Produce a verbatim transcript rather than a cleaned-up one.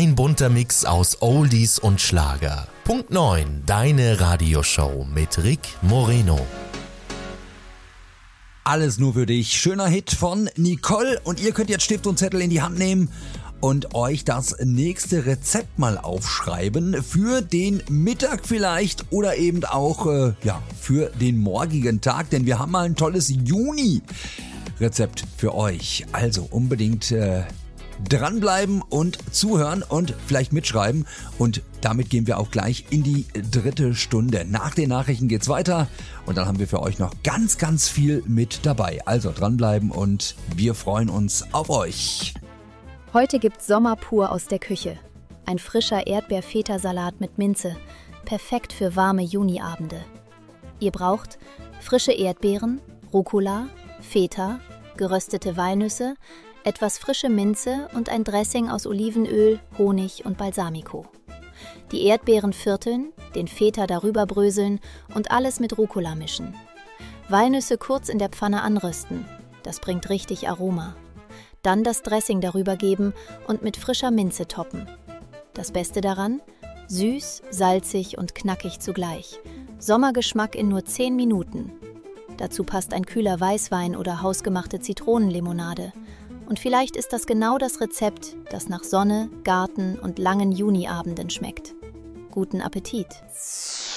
Ein bunter Mix aus Oldies und Schlager. Punkt neun, deine Radioshow mit Rick Moreno. Alles nur für dich. Schöner Hit von Nicole. Und ihr könnt jetzt Stift und Zettel in die Hand nehmen und euch das nächste Rezept mal aufschreiben. Für den Mittag vielleicht oder eben auch äh, ja, für den morgigen Tag. Denn wir haben mal ein tolles Juni-Rezept für euch. Also unbedingt äh, dranbleiben und zuhören und vielleicht mitschreiben. Und damit gehen wir auch gleich in die dritte Stunde. Nach den Nachrichten geht's weiter und dann haben wir für euch noch ganz, ganz viel mit dabei. Also dranbleiben und wir freuen uns auf euch. Heute gibt's Sommer pur aus der Küche. Ein frischer Erdbeer-Feta-Salat mit Minze. Perfekt für warme Juniabende. Ihr braucht frische Erdbeeren, Rucola, Feta, geröstete Walnüsse, etwas frische Minze und ein Dressing aus Olivenöl, Honig und Balsamico. Die Erdbeeren vierteln, den Feta darüber bröseln und alles mit Rucola mischen. Walnüsse kurz in der Pfanne anrösten. Das bringt richtig Aroma. Dann das Dressing darüber geben und mit frischer Minze toppen. Das Beste daran? Süß, salzig und knackig zugleich. Sommergeschmack in nur zehn Minuten. Dazu passt ein kühler Weißwein oder hausgemachte Zitronenlimonade. Und vielleicht ist das genau das Rezept, das nach Sonne, Garten und langen Juniabenden schmeckt. Guten Appetit!